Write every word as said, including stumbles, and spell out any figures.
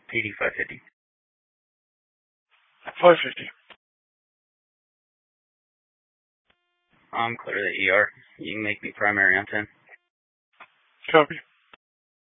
P D five fifty. five fifty. I'm clear to the E R. You can make me primary on ten. Copy.